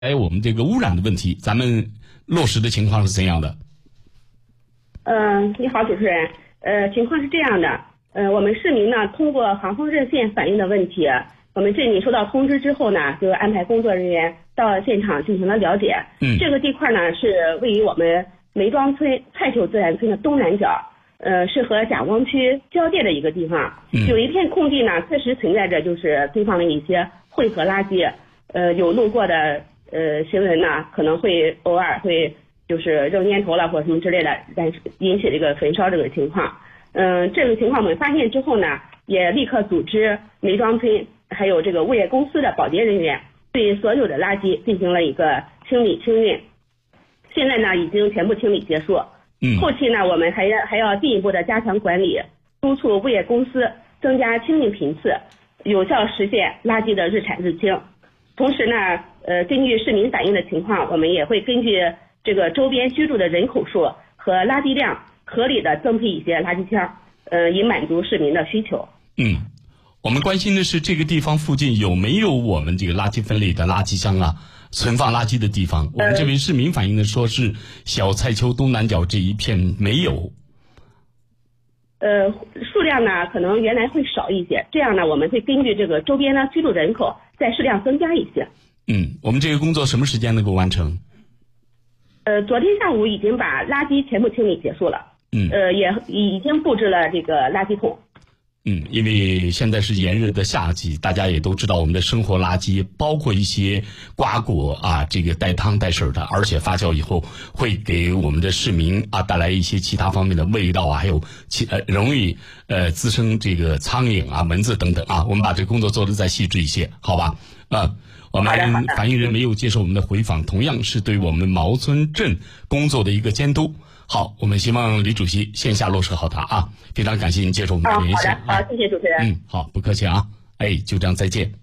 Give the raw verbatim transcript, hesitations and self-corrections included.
哎，我们这个污染的问题，咱们落实的情况是怎样的？ 嗯、呃，你好，主持人。呃，情况是这样的，呃，我们市民呢通过航风热线反映的问题，我们这里收到通知之后呢，就安排工作人员到现场进行了了解。 嗯， 这个地块呢是位于我们梅庄村蔡秀自然村的东南角，呃，是和贾光区交界的一个地方。 嗯， 有一片空地呢，确实存在着就是堆放了一些混合垃圾，呃，有路过的呃行人呢可能会偶尔会就是扔烟头了或者什么之类的，但是引起这个焚烧这个情况。嗯、呃，这个情况我们发现之后呢，也立刻组织梅庄村还有这个物业公司的保洁人员对所有的垃圾进行了一个清理清运。现在呢已经全部清理结束。 嗯， 后期呢我们还要还要进一步的加强管理，督促物业公司增加清运频次，有效实现垃圾的日产日清。同时呢，呃，根据市民反映的情况，我们也会根据这个周边居住的人口数和垃圾量，合理的增配一些垃圾箱，呃，以满足市民的需求。 嗯，我们关心的是这个地方附近有没有我们这个垃圾分类的垃圾箱啊，存放垃圾的地方。我们这位市民反映的说是小蔡丘东南角这一片没有。 呃，数量呢可能原来会少一些，这样呢我们会根据这个周边的居住人口再适量增加一些。 嗯，我们这个工作什么时间能够完成？ 呃，昨天下午已经把垃圾全部清理结束了。 嗯， 呃，也已经布置了这个垃圾桶。 嗯，因为现在是炎热的夏季，大家也都知道我们的生活垃圾包括一些瓜果啊，这个带汤带水的，而且发酵以后会给我们的市民啊带来一些其他方面的味道啊，还有其呃容易呃滋生这个苍蝇啊、蚊子等等啊。我们把这个工作做得再细致一些，好吧？啊，我们反映人没有接受我们的回访，同样是对我们毛村镇工作的一个监督。好，我们希望李主席线下落实好它啊！非常感谢您接受我们的联系。 好的，好，谢谢主持人。 嗯，好，不客气啊。哎，就这样，再见。